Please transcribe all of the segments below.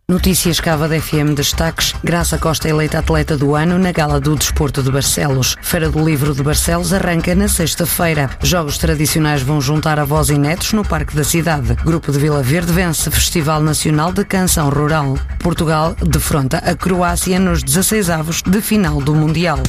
Notícias Cava FM destaques. Graça Costa eleita atleta do ano na Gala do Desporto de Barcelos. Feira do Livro de Barcelos arranca na sexta-feira. Jogos tradicionais vão juntar avós e netos no Parque da Cidade. Grupo de Vila Verde vence Festival Nacional de Canção Rural. Portugal defronta a Croácia nos 16avos de final do Mundial.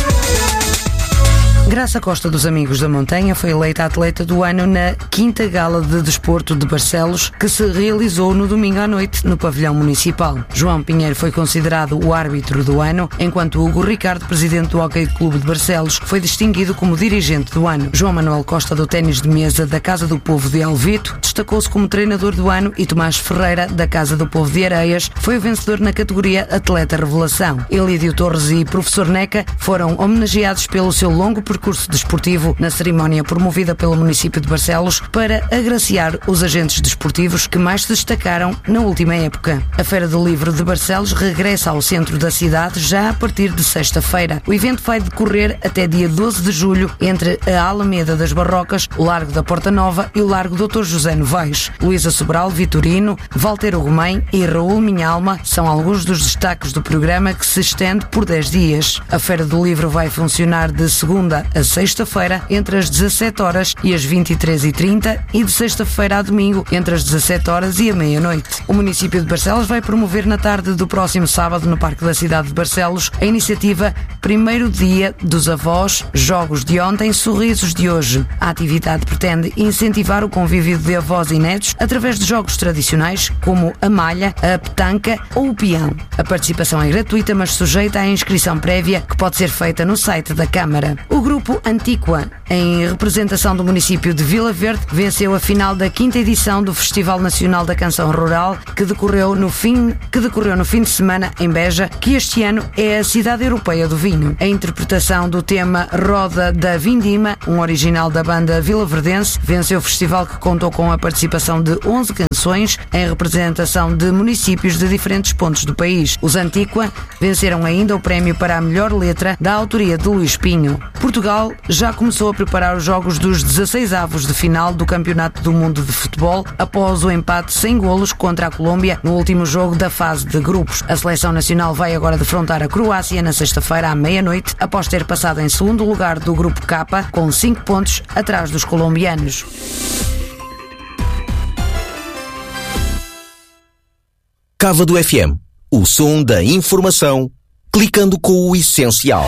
Graça Costa dos Amigos da Montanha foi eleita atleta do ano na 5ª Gala de Desporto de Barcelos, que se realizou no domingo à noite no pavilhão municipal. João Pinheiro foi considerado o árbitro do ano, enquanto Hugo Ricardo, presidente do Hockey Clube de Barcelos, foi distinguido como dirigente do ano. João Manuel Costa, do ténis de mesa da Casa do Povo de Alvito, destacou-se como treinador do ano, e Tomás Ferreira, da Casa do Povo de Areias, foi o vencedor na categoria Atleta Revelação. Elídio Torres e Professor Neca foram homenageados pelo seu longo percurso desportivo na cerimónia promovida pelo município de Barcelos para agraciar os agentes desportivos que mais se destacaram na última época. A Feira do Livro de Barcelos regressa ao centro da cidade já a partir de sexta-feira. O evento vai decorrer até dia 12 de julho entre a Alameda das Barrocas, o Largo da Porta Nova e o Largo Dr. José Novaes. Luísa Sobral, Vitorino, Valteiro Romém e Raul Minhalma são alguns dos destaques do programa, que se estende por 10 dias. A Feira do Livro vai funcionar de segunda a sexta-feira entre as 17 horas e as 23h30 e de sexta-feira a domingo entre as 17 horas e a meia-noite. O município de Barcelos vai promover na tarde do próximo sábado no Parque da Cidade de Barcelos a iniciativa Primeiro Dia dos Avós, Jogos de Ontem, Sorrisos de Hoje. A atividade pretende incentivar o convívio de avós e netos através de jogos tradicionais como a malha, a petanca ou o peão. A participação é gratuita, mas sujeita à inscrição prévia, que pode ser feita no site da Câmara. O grupo Antíqua, em representação do município de Vila Verde, venceu a final da 5ª edição do Festival Nacional da Canção Rural, que decorreu no fim de semana em Beja, que este ano é a cidade europeia do vinho. A interpretação do tema Roda da Vindima, um original da banda vilaverdense, venceu o festival, que contou com a participação de 11 canções em representação de municípios de diferentes pontos do país. Os Antíqua venceram ainda o prémio para a melhor letra, da autoria de Luís Pinho. Portugal já começou a preparar os jogos dos 16avos de final do Campeonato do Mundo de Futebol após o empate sem golos contra a Colômbia no último jogo da fase de grupos. A seleção nacional vai agora defrontar a Croácia na sexta-feira à meia-noite, após ter passado em segundo lugar do grupo K com 5 pontos atrás dos colombianos. Cava do FM, o som da informação, clicando com o essencial.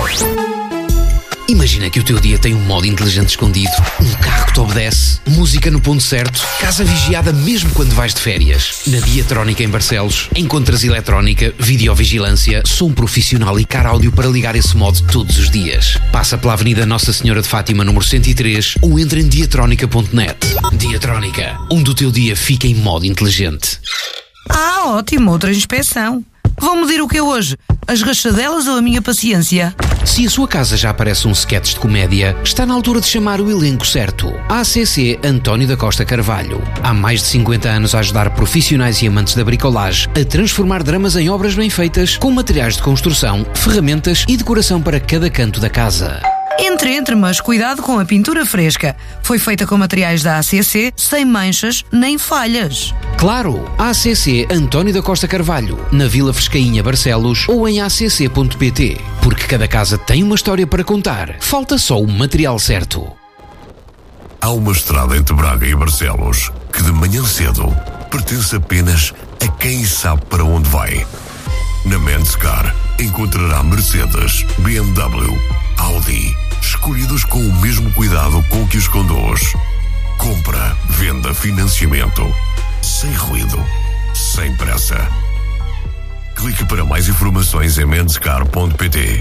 Imagina que o teu dia tem um modo inteligente escondido, um carro que te obedece, música no ponto certo, casa vigiada mesmo quando vais de férias. Na Diatrónica em Barcelos, encontras eletrónica, videovigilância, som profissional e car áudio para ligar esse modo todos os dias. Passa pela Avenida Nossa Senhora de Fátima, número 103, ou entra em diatrónica.net. Diatrónica, onde o teu dia fica em modo inteligente. Ótimo, outra inspeção. Vão medir o que é hoje? As rachadelas ou a minha paciência? Se a sua casa já parece um sketch de comédia, está na altura de chamar o elenco certo. ACC António da Costa Carvalho. Há mais de 50 anos a ajudar profissionais e amantes da bricolagem a transformar dramas em obras bem feitas, com materiais de construção, ferramentas e decoração para cada canto da casa. Entre, mas cuidado com a pintura fresca. Foi feita com materiais da ACC, sem manchas nem falhas. Claro, ACC António da Costa Carvalho, na Vila Frescainha, Barcelos, ou em acc.pt. Porque cada casa tem uma história para contar. Falta só o material certo. Há uma estrada entre Braga e Barcelos que, de manhã cedo, pertence apenas a quem sabe para onde vai. Na Menscar encontrará Mercedes, BMW, Audi, escolhidos com o mesmo cuidado com que os conduz. Compra, venda, financiamento, sem ruído, sem pressa. Clique para mais informações em menscar.pt.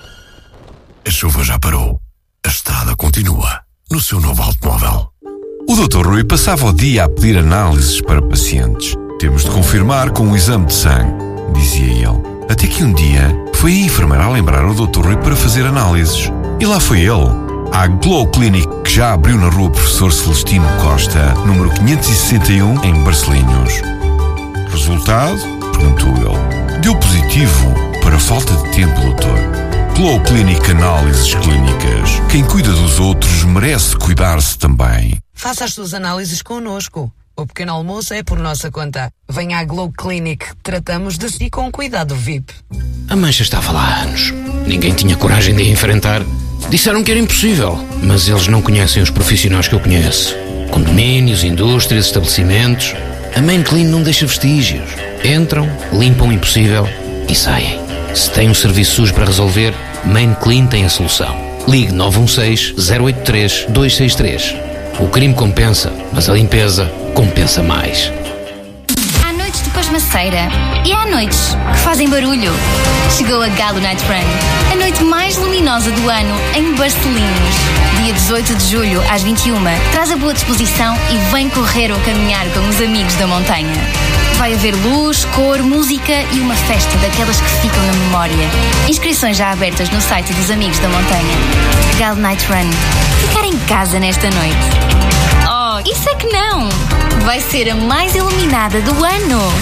A chuva já parou. A estrada continua no seu novo automóvel. O Dr. Rui passava o dia a pedir análises para pacientes. Temos de confirmar com um exame de sangue, dizia ele. Até que um dia foi a enfermeira a lembrar o Dr. Rui para fazer análises. E lá foi ele, à Glow Clinic, que já abriu na rua Professor Celestino Costa, número 561, em Barcelinhos. Resultado? Perguntou ele. Deu positivo para falta de tempo, doutor. Glow Clinic Análises Clínicas. Quem cuida dos outros merece cuidar-se também. Faça as suas análises connosco. O pequeno almoço é por nossa conta. Venha à Glow Clinic, tratamos de si com cuidado VIP. A mancha estava lá há anos. Ninguém tinha coragem de a enfrentar. Disseram que era impossível, mas eles não conhecem os profissionais que eu conheço. Condomínios, indústrias, estabelecimentos. A Main Clean não deixa vestígios. Entram, limpam o impossível e saem. Se tem um serviço sujo para resolver, Main Clean tem a solução. Ligue 916-083-263. O crime compensa, mas a limpeza compensa mais. Há noites de pasmaceira e há noites que fazem barulho. Chegou a Galo Night Run, a noite mais luminosa do ano em Barcelinhos. Dia 18 de julho, às 21h. Traz a boa disposição e vem correr ou caminhar com os amigos da montanha. Vai haver luz, cor, música e uma festa daquelas que ficam na memória. Inscrições já abertas no site dos Amigos da Montanha. Galo Night Run. Ficar em casa nesta noite. Oh, isso é que não! Vai ser a mais iluminada do ano.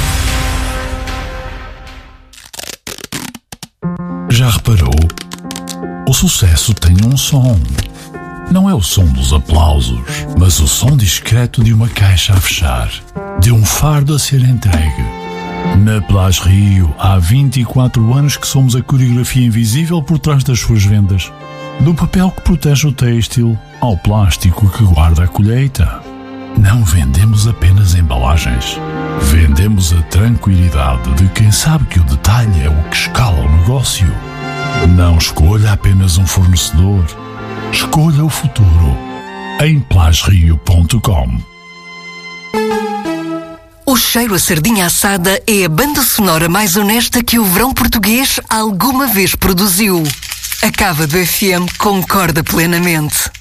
Já reparou? O sucesso tem um som. Não é o som dos aplausos, mas o som discreto de uma caixa a fechar, de um fardo a ser entregue. Na Plage Rio, há 24 anos que somos a coreografia invisível por trás das suas vendas. Do papel que protege o têxtil ao plástico que guarda a colheita. Não vendemos apenas embalagens. Vendemos a tranquilidade de quem sabe que o detalhe é o que escala o negócio. Não escolha apenas um fornecedor. Escolha o futuro em plagerio.com. O cheiro a sardinha assada é a banda sonora mais honesta que o verão português alguma vez produziu. A Cava do FM concorda plenamente.